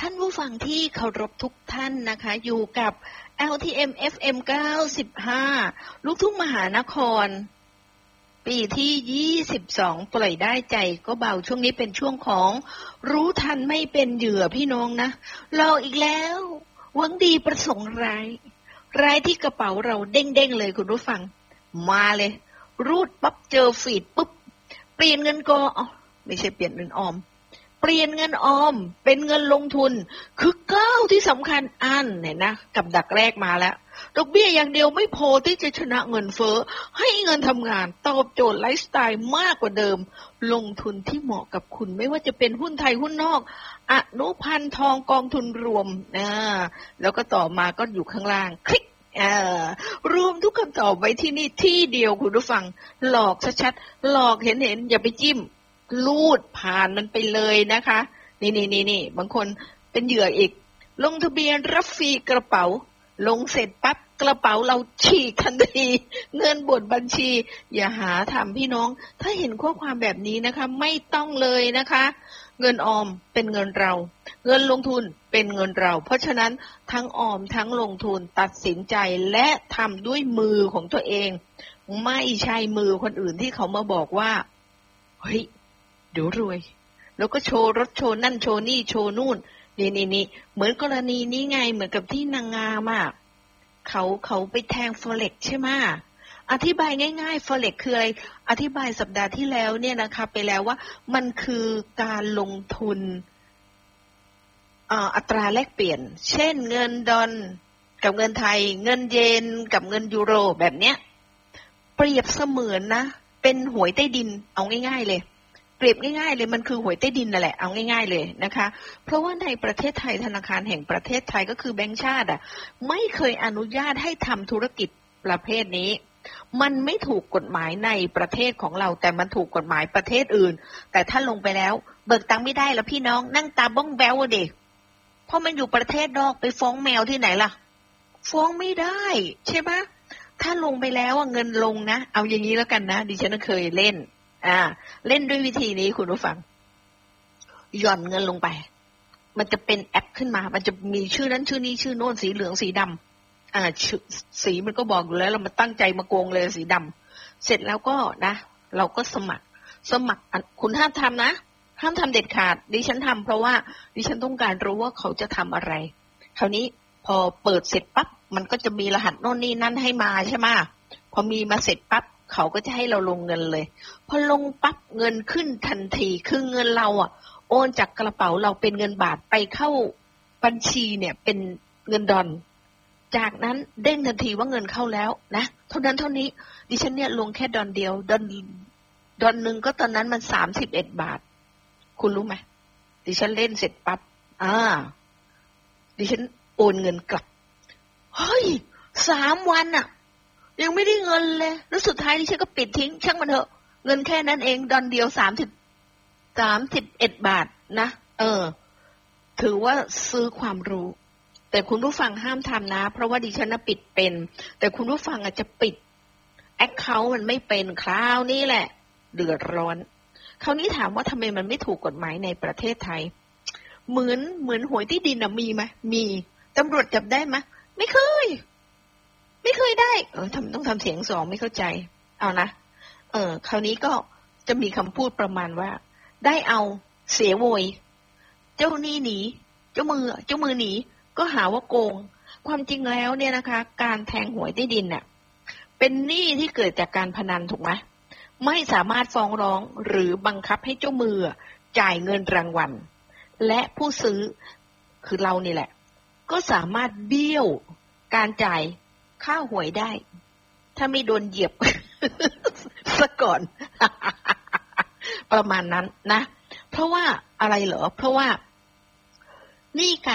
ท่านผู้ฟังที่เคารพทุกท่านนะคะอยู่กับ LTM FM 95 ลูกทุ่งมหานครปีที่22ปล่อยได้ใจก็เบาช่วงนี้เป็นช่วงของรู้ทันไม่เป็นเหยื่อพี่น้องนะเราอีกแล้วหวังดีประสงค์ร้ายที่กระเป๋าเราเด้งๆเลยคุณผู้ฟังมาเลยรูดปั๊บเจอฟีดปุ๊บเปลี่ยนเงินกอไม่ใช่เปลี่ยนเงินออมเปลี่ยนเงินออมเป็นเงินลงทุนคือก้าวที่สำคัญเนี่ยนะกับดักแรกมาแล้วดอกเบี้ยอย่างเดียวไม่พอที่จะชนะเงินเฟ้อให้เงินทำงานตอบโจทย์ไลฟ์สไตล์มากกว่าเดิมลงทุนที่เหมาะกับคุณไม่ว่าจะเป็นหุ้นไทยหุ้นนอกอนุพันธ์ทองกองทุนรวมแล้วก็ต่อมาก็อยู่ข้างล่างคลิกรวมทุกคำตอบไว้ที่นี่ที่เดียวคุณผู้ฟังหลอกชัดๆหลอกเห็นอย่าไปจิ้มลูดผ่านมันไปเลยนะคะนี่บางคนเป็นเหยื่ออีกลงทะเบียนรับฟรีกระเป๋าลงเสร็จปั๊บกระเป๋าเราฉีกทันทีเงินบนบัญชีอย่าหาทำพี่น้องถ้าเห็นข้อความแบบนี้นะคะไม่ต้องเลยนะคะเงินออมเป็นเงินเราเงินลงทุนเป็นเงินเราเพราะฉะนั้นทั้งออมทั้งลงทุนตัดสินใจและทำด้วยมือของตัวเองไม่ใช่มือคนอื่นที่เขามาบอกว่าเฮ้ยเดี๋ยวรวยแล้วก็โชว์รถโชว์นั่นโชว์นี่โชว์นู่นนี่เหมือนกรณีนี้ไงเหมือนกับที่นางงามเขาไปแทง Forex ใช่ไหมอธิบายง่ายๆ Forex คืออะไรอธิบายสัปดาห์ที่แล้วเนี่ยนะคะไปแล้วว่ามันคือการลงทุนอัตราแลกเปลี่ยนเช่นเงินดอลกับเงินไทยเงินเยนกับเงินยูโรแบบเนี้ยเปรียบเสมือนนะเป็นหวยใต้ดินเอาง่ายๆเลยเปรียบง่ายๆเลยมันคือหวยใต้ดินนั่นแหละเอาง่ายๆเลยนะคะเพราะว่าในประเทศไทยธนาคารแห่งประเทศไทยก็คือแบงก์ชาติไม่เคยอนุญาตให้ทำธุรกิจประเภทนี้มันไม่ถูกกฎหมายในประเทศของเราแต่มันถูกกฎหมายประเทศอื่นแต่ถ้าลงไปแล้วเบิกตังค์ไม่ได้แล้วพี่น้องนั่งตาบ้องแบวเด็กเพราะมันอยู่ประเทศนอกไปฟ้องแมวที่ไหนล่ะฟ้องไม่ได้ใช่ไหมถ้าลงไปแล้วเงินลงนะเอาอย่างนี้แล้วกันนะดิฉันเคยเล่นเล่นด้วยวิธีนี้คุณผู้ฟังหย่อนเงินลงไปมันจะเป็นแอปขึ้นมามันจะมีชื่อนั้นชื่อนี้ชื่อโน้นสีเหลืองสีดำสีมันก็บอกอยู่แล้วเรามาตั้งใจมาโกงเลยสีดำเสร็จแล้วก็นะเราก็สมัครคุณห้ามทำนะห้ามทำเด็ดขาดดิฉันทำเพราะว่าดิฉันต้องการรู้ว่าเขาจะทำอะไรคราวนี้พอเปิดเสร็จปั๊บมันก็จะมีรหัสโน่นนี่นั่นให้มาใช่ไหมพอมีมาเสร็จปั๊บเขาก็จะให้เราลงเงินเลยพอลงปั๊บเงินขึ้นทันทีคือเงินเราโอนจากกระเป๋าเราเป็นเงินบาทไปเข้าบัญชีเนี่ยเป็นเงินดอลจากนั้นเด้งทันทีว่าเงินเข้าแล้วนะเท่านั้นเท่านี้ดิฉันเนี่ยลงแค่ดอลเดียวดอลนึงก็ตอนนั้นมัน31 บาทคุณรู้ไหมดิฉันเล่นเสร็จปั๊บดิฉันโอนเงินกลับเฮ้ย3 วันยังไม่ได้เงินเลยแล้วสุดท้ายดิฉันก็ปิดทิ้งช่างมันเถอะเงินแค่นั้นเองดอนเดียว31 บาทนะถือว่าซื้อความรู้แต่คุณผู้ฟังห้ามทำนะเพราะว่าดิฉันปิดเป็นแต่คุณผู้ฟังอาจจะปิดแอคเคาท์มันไม่เป็นคราวนี้แหละเดือดร้อนคราวนี้ถามว่าทำไมมันไม่ถูกกฎหมายในประเทศไทยเหมือนหวยที่ดินมีไหมมีตำรวจจับได้ไหมไม่เคยได้ต้องทำเสียง2ไม่เข้าใจเอานะคราวนี้ก็จะมีคำพูดประมาณว่าได้เอาเสียโวยเจ้าหนี้หนีเจ้ามือหนีก็หาว่าโกงความจริงแล้วเนี่ยนะคะการแทงหวยใต้ดินเป็นหนี้ที่เกิดจากการพนันถูกไหมไม่สามารถฟ้องร้องหรือบังคับให้เจ้ามือจ่ายเงินรางวัลและผู้ซื้อคือเรานี่แหละก็สามารถเบี้ยวการจ่ายค่าหวยได้ถ้าไม่โดนเหยียบ ซะก่อน ประมาณนั้นนะเพราะว่าอะไรเหรอเพราะว่านี่การ